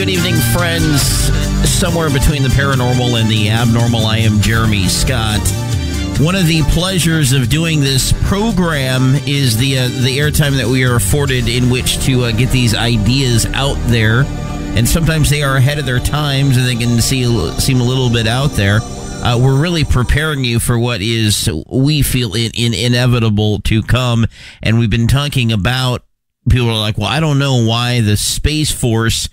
Good evening, friends. Somewhere between the paranormal and the abnormal, I am Jeremy Scott. One of the pleasures of doing this program is the airtime that we are afforded in which to get these ideas out there. And sometimes they are ahead of their times and they can seem a little bit out there. We're really preparing you for what is, we feel, inevitable to come. And we've been talking about, people are like, well, I don't know why the Space Force,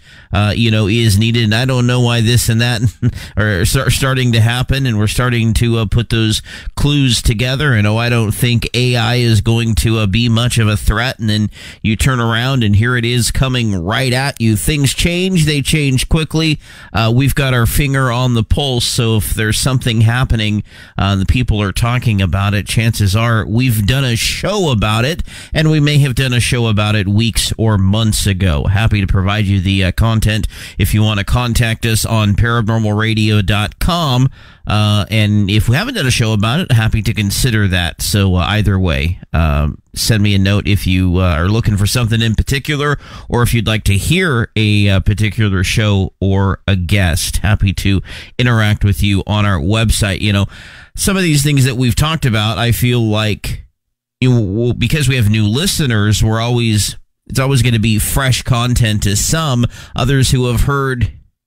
is needed. And I don't know why this and that are starting to happen. And we're starting to put those clues together. And, I don't think AI is going to be much of a threat. And then you turn around and here it is coming right at you. Things change. They change quickly. We've got our finger on the pulse. So if there's something happening, the people are talking about it, chances are we've done a show about it. And we may have done a show about it weeks or months ago. Happy to provide you the content if you want to contact us on paranormalradio.com. And if we haven't done a show about it, happy to consider that. So either way, send me a note if you are looking for something in particular, or if you'd like to hear a particular show or a guest. Happy to interact with you on our website. Some of these things that we've talked about, I feel like, because we have new listeners, it's always going to be fresh content to some. Others who have heard,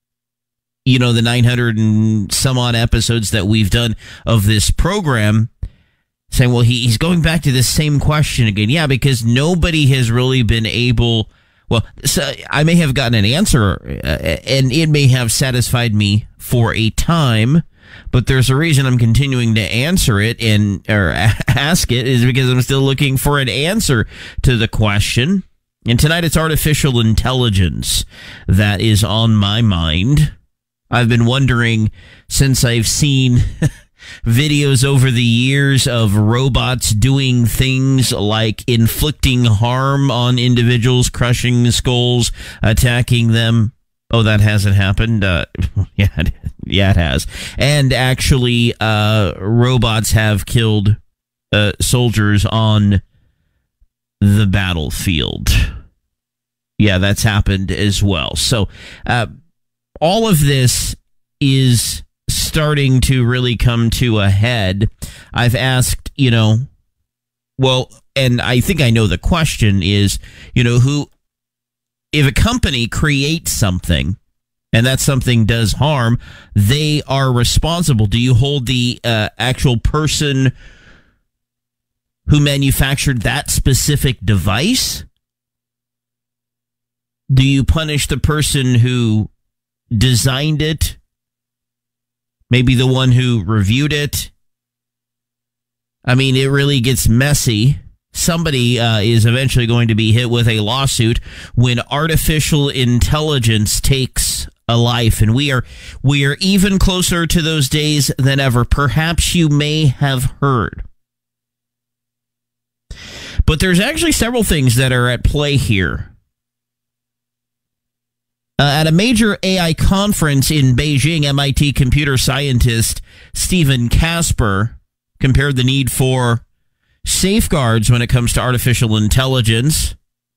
the 900 and some odd episodes that we've done of this program, saying, well, he's going back to this same question again. Yeah, because nobody has really been able. Well, so I may have gotten an answer, and it may have satisfied me for a time. But there's a reason I'm continuing to answer it or ask it, is because I'm still looking for an answer to the question. And tonight it's artificial intelligence that is on my mind. I've been wondering, since I've seen videos over the years of robots doing things like inflicting harm on individuals, crushing skulls, attacking them. Oh, that hasn't happened. Yeah, it has. And actually, robots have killed soldiers on the battlefield. Yeah, that's happened as well. So, all of this is starting to really come to a head. I've asked, and I think I know the question is, if a company creates something and that something does harm, they are responsible. Do you hold the actual person who manufactured that specific device? Do you punish the person who designed it? Maybe the one who reviewed it? I mean, it really gets messy. Somebody is eventually going to be hit with a lawsuit when artificial intelligence takes a life, and we are even closer to those days than ever. Perhaps you may have heard. But there's actually several things that are at play here. At a major AI conference in Beijing, MIT computer scientist Stephen Casper compared the need for safeguards when it comes to artificial intelligence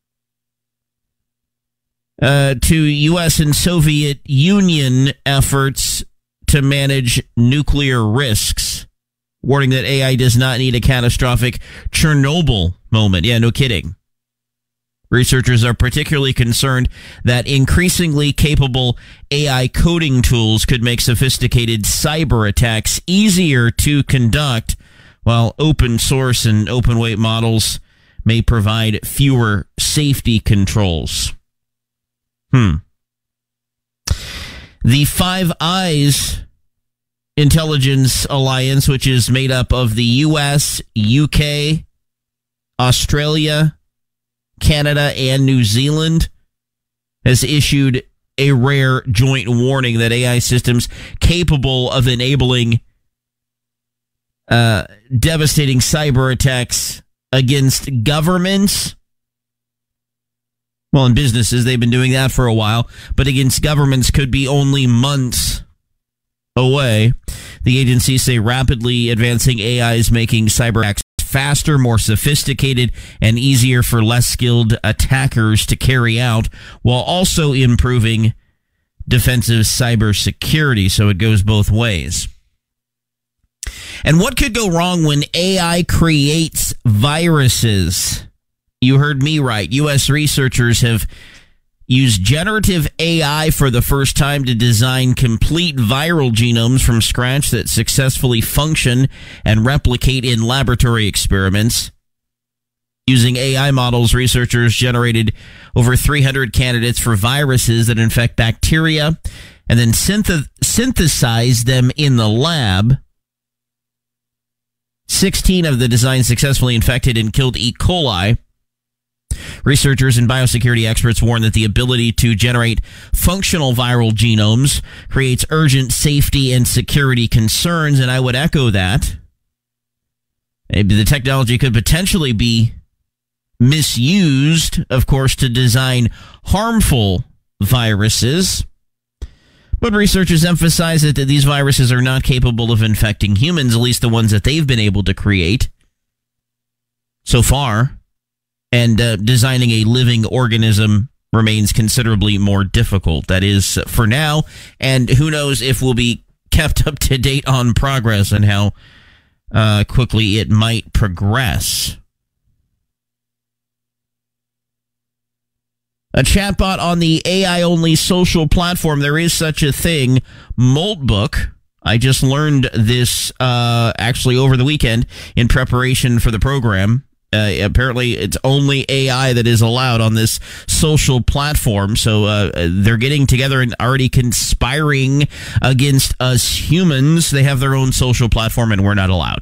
to U.S. and Soviet Union efforts to manage nuclear risks, warning that AI does not need a catastrophic Chernobyl moment. Yeah, no kidding. Researchers are particularly concerned that increasingly capable AI coding tools could make sophisticated cyber attacks easier to conduct, while open source and open weight models may provide fewer safety controls. The Five Eyes Intelligence Alliance, which is made up of the U.S., UK, Australia, Canada, and New Zealand, has issued a rare joint warning that AI systems capable of enabling devastating cyber attacks against governments, well, in businesses, they've been doing that for a while, but against governments could be only months away. The agencies say rapidly advancing AI is making cyber attacks faster, more sophisticated, and easier for less skilled attackers to carry out, while also improving defensive cybersecurity, so it goes both ways. And what could go wrong when AI creates viruses? You heard me right. U.S. researchers have used generative AI for the first time to design complete viral genomes from scratch that successfully function and replicate in laboratory experiments. Using AI models, researchers generated over 300 candidates for viruses that infect bacteria and then synthesized them in the lab. 16 of the designs successfully infected and killed E. coli. Researchers and biosecurity experts warn that the ability to generate functional viral genomes creates urgent safety and security concerns, and I would echo that. Maybe the technology could potentially be misused, of course, to design harmful viruses. But researchers emphasize that these viruses are not capable of infecting humans, at least the ones that they've been able to create so far. And designing a living organism remains considerably more difficult. That is for now. And who knows if we'll be kept up to date on progress and how quickly it might progress. A chatbot on the AI-only social platform. There is such a thing, Moltbook. I just learned this actually over the weekend in preparation for the program. Apparently, it's only AI that is allowed on this social platform. So they're getting together and already conspiring against us humans. They have their own social platform, and we're not allowed.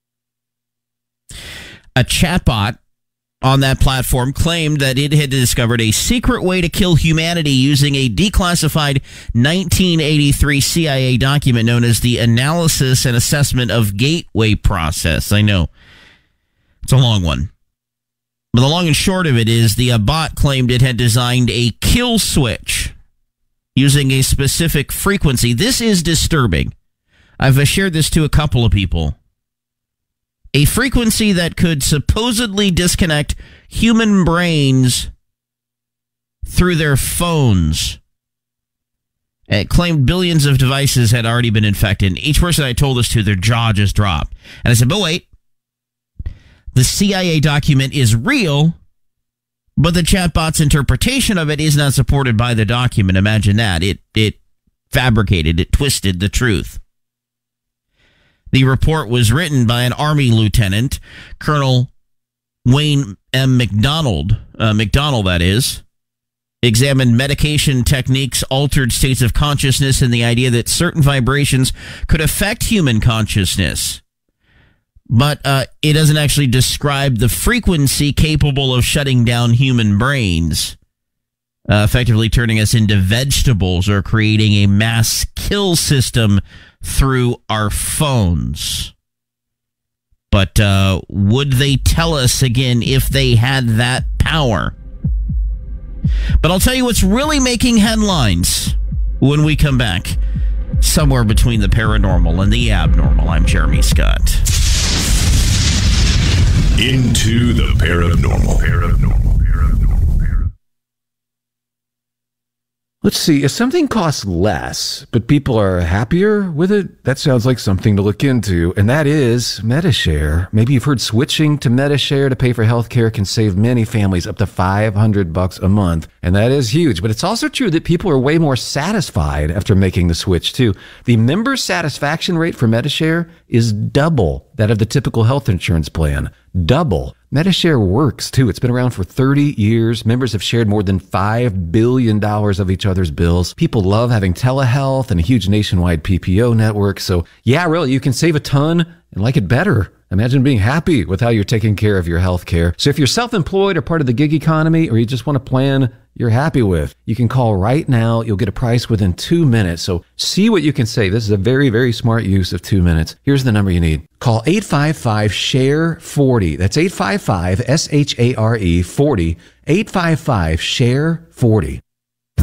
A chatbot on that platform claimed that it had discovered a secret way to kill humanity using a declassified 1983 CIA document known as the Analysis and Assessment of Gateway Process. I know. It's a long one. But the long and short of it is the bot claimed it had designed a kill switch using a specific frequency. This is disturbing. I've shared this to a couple of people. A frequency that could supposedly disconnect human brains through their phones. It claimed billions of devices had already been infected. Each person I told this to, their jaw just dropped. And I said, but wait. The CIA document is real, but the chatbot's interpretation of it is not supported by the document. Imagine that. It fabricated, it twisted the truth. The report was written by an Army lieutenant, Colonel Wayne M. McDonald, that is, examined medication techniques, altered states of consciousness, and the idea that certain vibrations could affect human consciousness. But it doesn't actually describe the frequency capable of shutting down human brains, effectively turning us into vegetables or creating a mass kill system through our phones. But would they tell us again if they had that power? But I'll tell you what's really making headlines when we come back. Somewhere between the paranormal and the abnormal. I'm Jeremy Scott. Into the paranormal. Let's see, if something costs less, but people are happier with it, that sounds like something to look into, and that is Medi-Share. Maybe you've heard switching to Medi-Share to pay for healthcare can save many families up to $500 a month, and that is huge. But it's also true that people are way more satisfied after making the switch, too. The member satisfaction rate for Medi-Share is double that of the typical health insurance plan. Double. Medi-Share works, too. It's been around for 30 years. Members have shared more than $5 billion of each other's bills. People love having telehealth and a huge nationwide PPO network. So, yeah, really, you can save a ton and like it better. Imagine being happy with how you're taking care of your health care. So if you're self-employed or part of the gig economy, or you just want a plan you're happy with, you can call right now. You'll get a price within 2 minutes. So see what you can save. This is a very, very smart use of 2 minutes. Here's the number you need. Call 855-SHARE-40. That's 855-SHARE-40. 855-SHARE-40.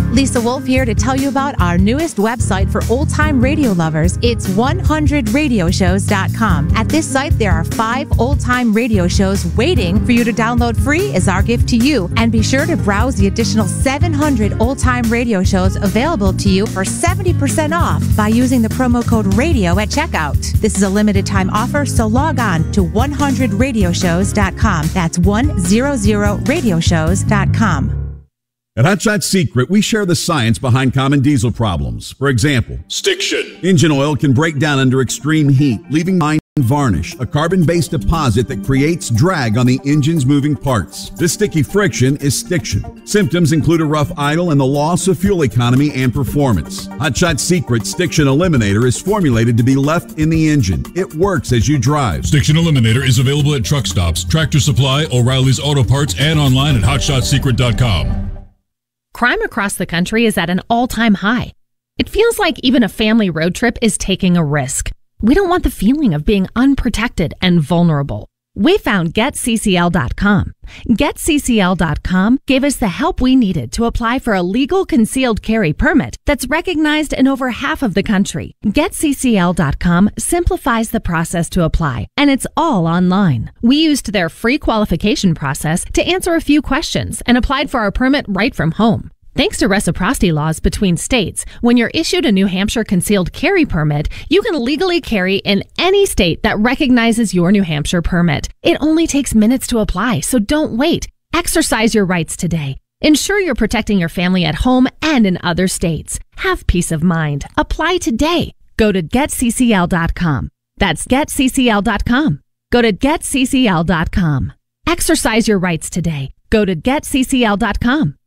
Lisa Wolf here to tell you about our newest website for old-time radio lovers. It's 100radioshows.com. At this site, there are 5 old-time radio shows waiting for you to download free as our gift to you. And be sure to browse the additional 700 old-time radio shows available to you for 70% off by using the promo code RADIO at checkout. This is a limited time offer, so log on to 100radioshows.com. That's 100radioshows.com. At Hot Shot Secret, we share the science behind common diesel problems. For example, Stiction. engine oil can break down under extreme heat, leaving behind varnish, a carbon-based deposit that creates drag on the engine's moving parts. This sticky friction is stiction. Symptoms include a rough idle and the loss of fuel economy and performance. Hot Shot Secret Stiction Eliminator is formulated to be left in the engine. It works as you drive. Stiction Eliminator is available at truck stops, Tractor Supply, O'Reilly's Auto Parts, and online at hotshotsecret.com. Crime across the country is at an all-time high. It feels like even a family road trip is taking a risk. We don't want the feeling of being unprotected and vulnerable. We found GetCCL.com. GetCCL.com gave us the help we needed to apply for a legal concealed carry permit that's recognized in over half of the country. GetCCL.com simplifies the process to apply, and it's all online. We used their free qualification process to answer a few questions and applied for our permit right from home. Thanks to reciprocity laws between states, when you're issued a New Hampshire concealed carry permit, you can legally carry in any state that recognizes your New Hampshire permit. It only takes minutes to apply, so don't wait. Exercise your rights today. Ensure you're protecting your family at home and in other states. Have peace of mind. Apply today. Go to GetCCL.com. That's GetCCL.com. Go to GetCCL.com. Exercise your rights today. Go to GetCCL.com.